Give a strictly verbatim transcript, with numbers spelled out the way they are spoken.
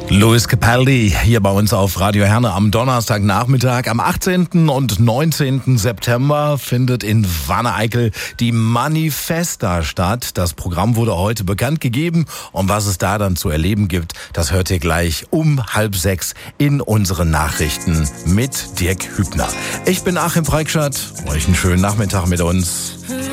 Louis Capaldi hier bei uns auf Radio Herne am Donnerstagnachmittag. Am achtzehnten und neunzehnten September findet in Wanne-Eickel die Manifesta statt. Das Programm wurde heute bekannt gegeben und was es da dann zu erleben gibt, das hört ihr gleich um halb sechs in unseren Nachrichten mit Dirk Hübner. Ich bin Achim Freikstadt. Euch einen schönen Nachmittag mit uns.